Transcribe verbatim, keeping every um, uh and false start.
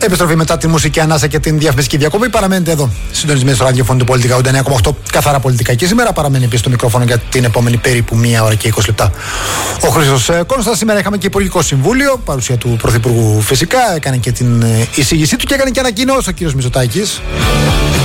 Επιστροφή μετά τη μουσική ανάσα και την διαφημιστική διακοπή. Παραμένετε εδώ, συντονισμένοι στο ραδιοφώνου του Πολιτικά ογδόντα εννέα κόμμα οκτώ, καθαρά πολιτικά. Και σήμερα παραμένει πίσω στο μικρόφωνο για την επόμενη περίπου μία ώρα και είκοσι λεπτά ο Χρήστος Κόνστας. Σήμερα είχαμε και Υπουργικό Συμβούλιο, παρουσία του Πρωθυπουργού φυσικά. Έκανε και την εισήγησή του και έκανε και ανακοινώσει ο κ. Μητσοτάκης.